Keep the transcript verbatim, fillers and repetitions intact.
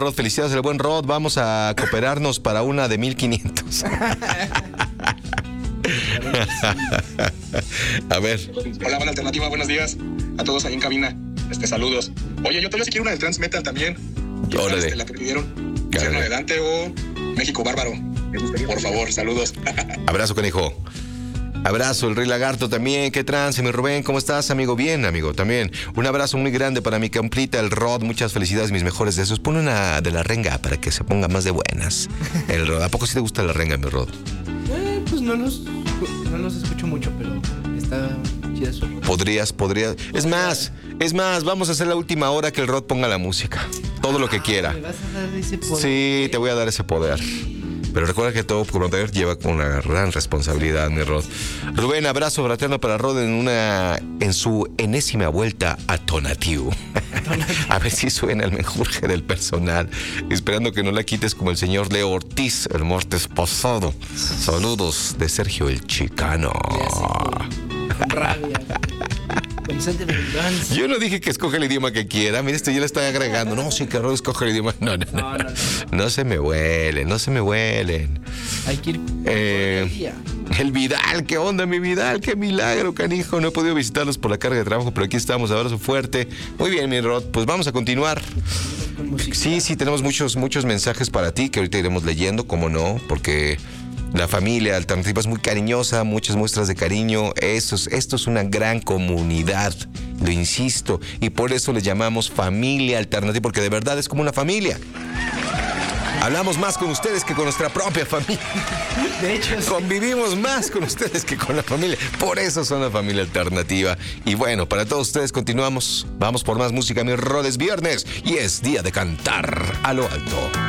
Rod, felicidades al buen Rod. Vamos a cooperarnos para una de mil quinientos. A ver. Hola, Banda Alternativa, buenos días a todos ahí en cabina. Este, saludos. Oye, yo todavía sí quiero una de Trans Metal también. Órale. Este, la que pidieron. Infierno de Dante o México Bárbaro. Por favor, saludos. Abrazo, canijo. Abrazo, el Rey Lagarto también. ¿Qué trance, mi Rubén? ¿Cómo estás, amigo? Bien, amigo, también. Un abrazo muy grande para mi camplita, el Rod. Muchas felicidades, mis mejores deseos. Pon una de la renga para que se ponga más de buenas. El Rod. ¿A poco sí te gusta la renga, mi Rod? Eh, pues no los, no los escucho mucho, pero está chida eso. Podrías, podrías. Es más, es más, vamos a hacer la última hora que el Rod ponga la música. Todo lo que quiera. ¿Me vas a dar ese poder? Sí, te voy a dar ese poder. Pero recuerda que todo poder lleva con una gran responsabilidad, mi Rod. Rubén, abrazo fraterno para Rod en una en su enésima vuelta a Tonatiuh. A ver si suena el menjurje del personal. Esperando que no la quites como el señor Leo Ortiz el martes pasado. Saludos de Sergio el Chicano. Con rabia. Con sed de venganza. Yo no dije que escoge el idioma que quiera. Mira, esto yo le estoy agregando. No, sí, que Rod escoge el idioma. No, no, no. No, no, no. No se me huelen, no se me huelen. Hay que ir. Eh, el Vidal, ¿qué onda, mi Vidal? ¡Qué milagro, canijo! No he podido visitarlos por la carga de trabajo, pero aquí estamos. Abrazo fuerte. Muy bien, mi Rod. Pues vamos a continuar. Sí, sí, tenemos muchos, muchos mensajes para ti que ahorita iremos leyendo, cómo no, porque la familia alternativa es muy cariñosa, muchas muestras de cariño. Eso es, esto es una gran comunidad, lo insisto, y por eso le llamamos familia alternativa, porque de verdad es como una familia. Hablamos más con ustedes que con nuestra propia familia. De hecho, sí. Convivimos más con ustedes que con la familia. Por eso son la familia alternativa. Y bueno, para todos ustedes continuamos. Vamos por más música, mi Rod. Es viernes y es día de cantar a lo alto.